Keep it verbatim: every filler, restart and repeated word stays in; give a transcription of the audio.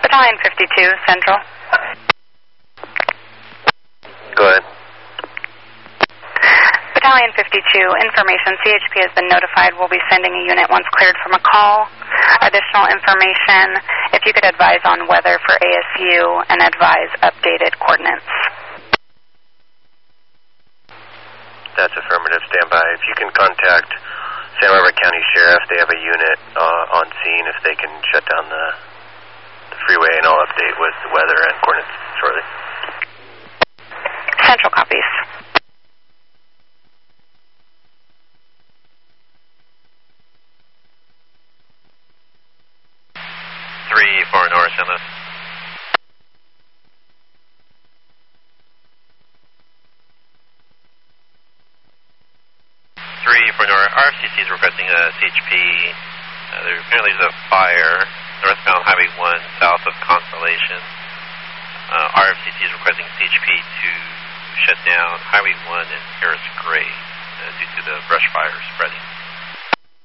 Battalion fifty-two, Central. Go ahead. Battalion fifty-two, information. C H P has been notified. We'll be sending a unit once cleared from a call. Additional information, if you could advise on weather for A S U and advise updated coordinates. That's affirmative. Stand by. If you can contact Santa Barbara County Sheriff, they have a unit uh, on scene. If they can shut down the, the freeway, and I'll update with the weather and coordinates shortly. Central copies. Three, four, north, Inlet. Three, four, north. R F C C is requesting a C H P. Uh, there apparently is a fire northbound Highway one, south of Constellation. Uh, R F C C is requesting C H P to shut down Highway one and Harris Gray uh, due to the brush fire spreading.